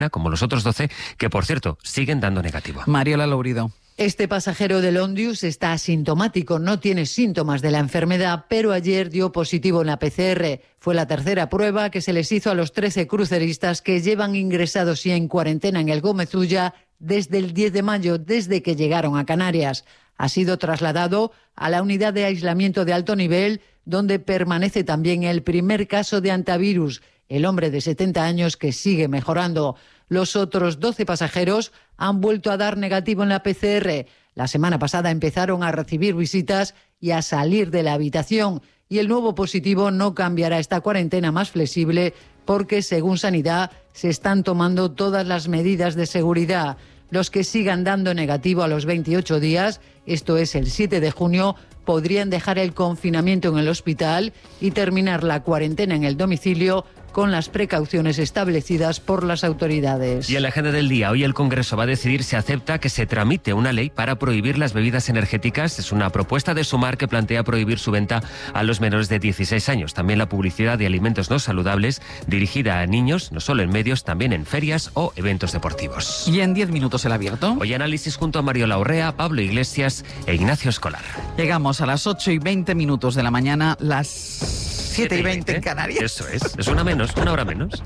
como los otros 12, que por cierto siguen dando negativo. Mariola Lourido. Este pasajero del Ondius está asintomático, no tiene síntomas de la enfermedad, pero ayer dio positivo en la PCR. Fue la tercera prueba que se les hizo a los 13 cruceristas que llevan ingresados y en cuarentena en el Gómez Ulla desde el 10 de mayo, desde que llegaron a Canarias. Ha sido trasladado a la unidad de aislamiento de alto nivel, donde permanece también el primer caso de antivirus, el hombre de 70 años que sigue mejorando. Los otros 12 pasajeros han vuelto a dar negativo en la PCR. La semana pasada empezaron a recibir visitas y a salir de la habitación. Y el nuevo positivo no cambiará esta cuarentena más flexible porque, según Sanidad, se están tomando todas las medidas de seguridad. Los que sigan dando negativo a los 28 días, esto es el 7 de junio, podrían dejar el confinamiento en el hospital y terminar la cuarentena en el domicilio con las precauciones establecidas por las autoridades. Y en la agenda del día, hoy el Congreso va a decidir si acepta que se tramite una ley para prohibir las bebidas energéticas. Es una propuesta de Sumar que plantea prohibir su venta a los menores de 16 años. También la publicidad de alimentos no saludables dirigida a niños, no solo en medios, también en ferias o eventos deportivos. Y en 10 minutos el abierto. Hoy análisis junto a Mariola Urrea, Pablo Iglesias e Ignacio Escolar. Llegamos a las 8:20 de la mañana, las 7:20 en Canarias. Eso es una hora menos.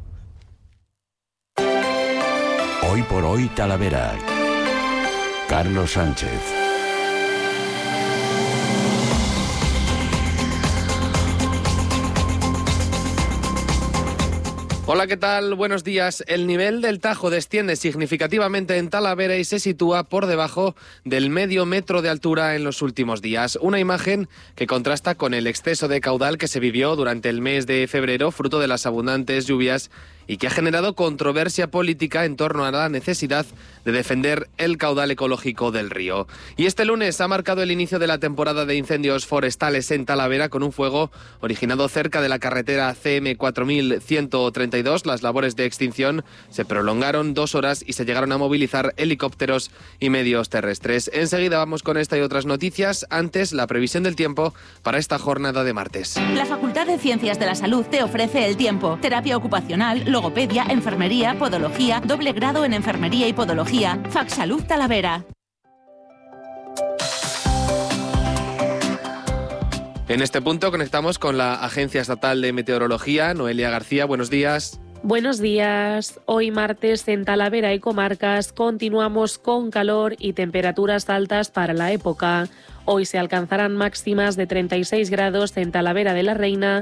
Hoy por hoy Talavera. Carlos Sánchez. Hola, ¿qué tal? Buenos días. El nivel del Tajo desciende significativamente en Talavera y se sitúa por debajo del medio metro de altura en los últimos días. Una imagen que contrasta con el exceso de caudal que se vivió durante el mes de febrero, fruto de las abundantes lluvias, y que ha generado controversia política en torno a la necesidad de defender el caudal ecológico del río. Y este lunes ha marcado el inicio de la temporada de incendios forestales en Talavera con un fuego originado cerca de la carretera CM 4132. Las labores de extinción se prolongaron 2 horas y se llegaron a movilizar helicópteros y medios terrestres. Enseguida vamos con esta y otras noticias. Antes, la previsión del tiempo para esta jornada de martes. La Facultad de Ciencias de la Salud te ofrece el tiempo, terapia ocupacional, logopedia, enfermería, podología, doble grado en enfermería y podología. Facsalud Talavera. En este punto conectamos con la Agencia Estatal de Meteorología. Noelia García, buenos días. Buenos días. Hoy martes en Talavera y comarcas continuamos con calor y temperaturas altas para la época. Hoy se alcanzarán máximas de 36 grados en Talavera de la Reina,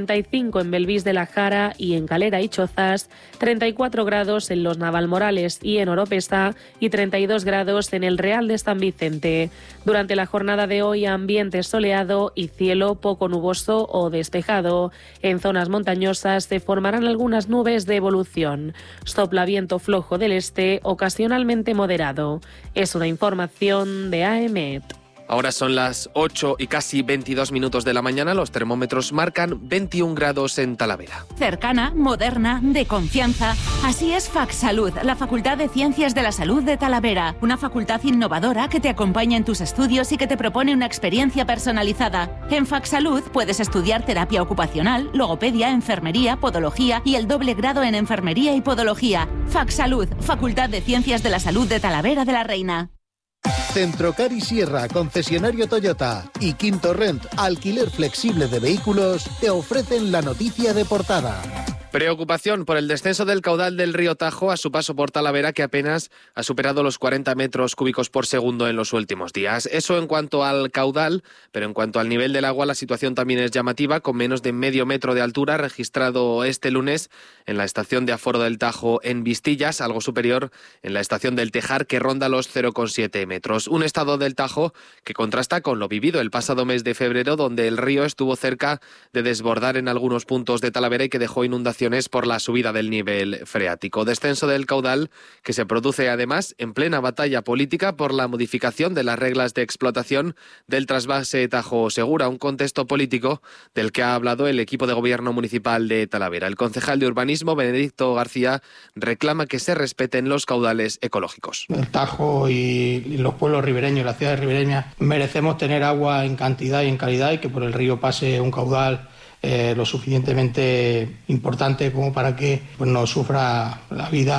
35 en Belvís de la Jara y en Calera y Chozas, 34 grados en Los Navalmorales y en Oropesa y 32 grados en el Real de San Vicente. Durante la jornada de hoy, ambiente soleado y cielo poco nuboso o despejado. En zonas montañosas se formarán algunas nubes de evolución. Sopla viento flojo del este, ocasionalmente moderado. Es una información de AEMET. Ahora son las 8 y casi 22 minutos de la mañana. Los termómetros marcan 21 grados en Talavera. Cercana, moderna, de confianza. Así es Facsalud, la Facultad de Ciencias de la Salud de Talavera. Una facultad innovadora que te acompaña en tus estudios y que te propone una experiencia personalizada. En Facsalud puedes estudiar terapia ocupacional, logopedia, enfermería, podología y el doble grado en enfermería y podología. Facsalud, Facultad de Ciencias de la Salud de Talavera de la Reina. Centrocar y Sierra, concesionario Toyota, y Quinto Rent, alquiler flexible de vehículos, te ofrecen la noticia de portada. Preocupación por el descenso del caudal del río Tajo a su paso por Talavera, que apenas ha superado los 40 metros cúbicos por segundo en los últimos días. Eso en cuanto al caudal, pero en cuanto al nivel del agua, la situación también es llamativa, con menos de medio metro de altura registrado este lunes en la estación de aforo del Tajo en Vistillas, algo superior en la estación del Tejar, que ronda los 0,7 metros. Un estado del Tajo que contrasta con lo vivido el pasado mes de febrero, donde el río estuvo cerca de desbordar en algunos puntos de Talavera y que dejó inundaciones por la subida del nivel freático. Descenso del caudal que se produce además en plena batalla política por la modificación de las reglas de explotación del trasvase Tajo Segura, un contexto político del que ha hablado el equipo de gobierno municipal de Talavera. El concejal de urbanismo, Benedicto García, reclama que se respeten los caudales ecológicos. El Tajo y los pueblos ribereños, las ciudades ribereñas, merecemos tener agua en cantidad y en calidad, y que por el río pase un caudal lo suficientemente importante como para que no sufra la vida